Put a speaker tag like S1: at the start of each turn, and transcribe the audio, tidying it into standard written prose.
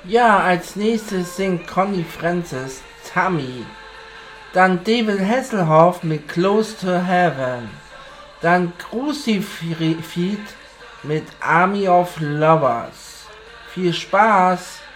S1: Ja, als nächstes singt Connie Francis Tammy. Dann David Hasselhoff mit Close to Heaven. Dann Crucified mit Army of Lovers. Viel Spaß!